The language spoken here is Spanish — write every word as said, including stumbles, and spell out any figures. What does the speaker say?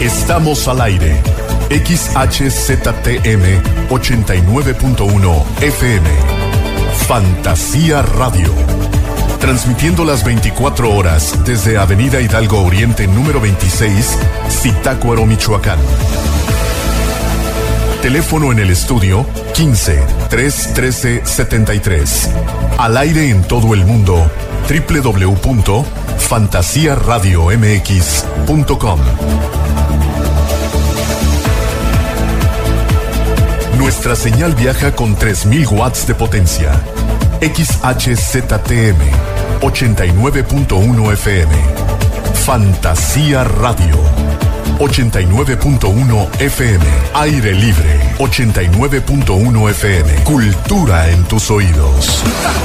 Estamos al aire. X H Z T M ochenta y nueve punto uno F M. Fantasía Radio. Transmitiendo las veinticuatro horas desde Avenida Hidalgo Oriente número veintiséis, Zitácuaro, Michoacán. Teléfono en el estudio quince, tres trece, setenta y tres. Al aire en todo el mundo, doble u doble u doble u punto fantasía radio m x punto com. Nuestra señal viaja con tres mil watts de potencia. X H Z T M ochenta y nueve punto uno F M. Fantasía Radio. ochenta y nueve punto uno F M. Aire libre. ochenta y nueve punto uno F M. Cultura en tus oídos.